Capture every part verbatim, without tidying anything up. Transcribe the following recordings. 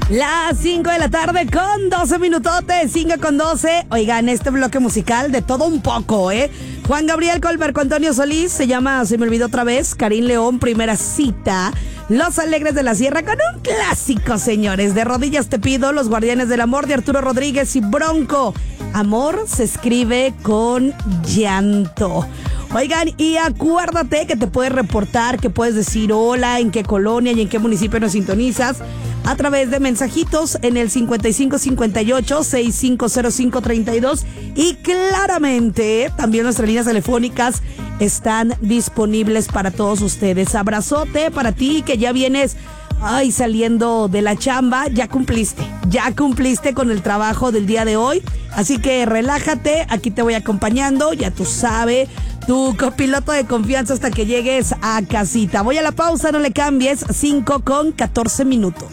Las cinco de la tarde con doce minutotes, cinco con doce. Oigan, este bloque musical de todo un poco, ¿eh? Juan Gabriel con Marco Antonio Solís, se llama Se me olvidó otra vez. Karim León, Primera cita. Los Alegres de la Sierra con un clásico, señores. De rodillas te pido, Los Guardianes del Amor de Arturo Rodríguez y Bronco. Amor se escribe con llanto. Oigan, y acuérdate que te puedes reportar, que puedes decir hola, en qué colonia y en qué municipio nos sintonizas a través de mensajitos en el cincuenta y cinco cincuenta y ocho, sesenta y cinco cero cinco treinta y dos, y claramente también nuestras líneas telefónicas están disponibles para todos ustedes. Abrazote para ti que ya vienes ay, saliendo de la chamba, ya cumpliste, ya cumpliste con el trabajo del día de hoy, así que relájate, aquí te voy acompañando, ya tú sabes, tu copiloto de confianza hasta que llegues a casita. Voy a la pausa, no le cambies, cinco con catorce minutos.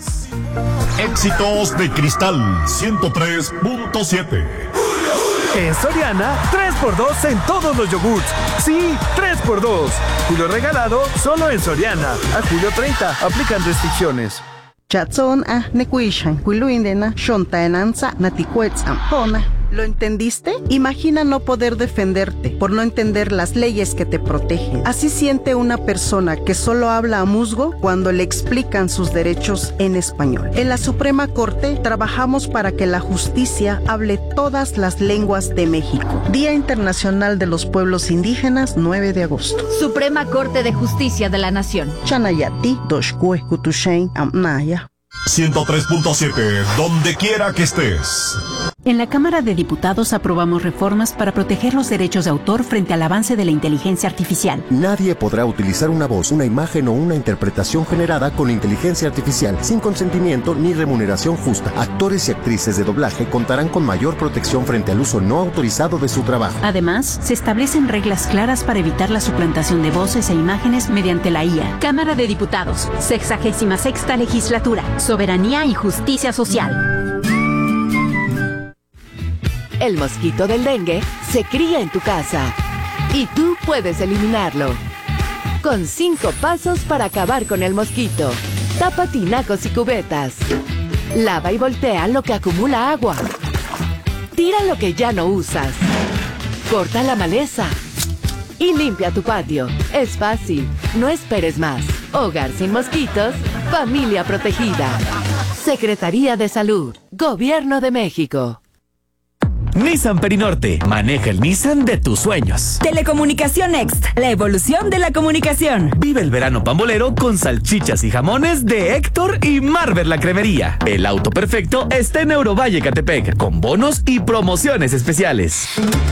Éxitos de Cristal ciento tres punto siete. En Soriana, tres por dos en todos los yogurts. Sí, tres por dos. Julio regalado solo en Soriana. A julio treinta, aplican restricciones. Chatson a nekuishan, kuiluindena, shontaenanza, naticuetzam, hona. ¿Lo entendiste? Imagina no poder defenderte por no entender las leyes que te protegen. Así siente una persona que solo habla a musgo cuando le explican sus derechos en español. En la Suprema Corte trabajamos para que la justicia hable todas las lenguas de México. Día Internacional de los Pueblos Indígenas, nueve de agosto. Suprema Corte de Justicia de la Nación. Chanayati, Doshkue, Kutushain, Amnaya. ciento tres punto siete, donde quiera que estés. En la Cámara de Diputados aprobamos reformas para proteger los derechos de autor frente al avance de la inteligencia artificial. Nadie podrá utilizar una voz, una imagen o una interpretación generada con inteligencia artificial sin consentimiento ni remuneración justa. Actores y actrices de doblaje contarán con mayor protección frente al uso no autorizado de su trabajo. Además, se establecen reglas claras para evitar la suplantación de voces e imágenes mediante la I A. Cámara de Diputados, sexagésima sexta legislatura, soberanía y justicia social. El mosquito del dengue se cría en tu casa y tú puedes eliminarlo. Con cinco pasos para acabar con el mosquito. Tapa tinacos y cubetas. Lava y voltea lo que acumula agua. Tira lo que ya no usas. Corta la maleza. Y limpia tu patio. Es fácil. No esperes más. Hogar sin mosquitos. Familia protegida. Secretaría de Salud. Gobierno de México. Nissan Perinorte. Maneja el Nissan de tus sueños. Telecomunicación Next. La evolución de la comunicación. Vive el verano pambolero con salchichas y jamones de Héctor y Marvel la Cremería. El auto perfecto está en Eurovalle Catepec, con bonos y promociones especiales.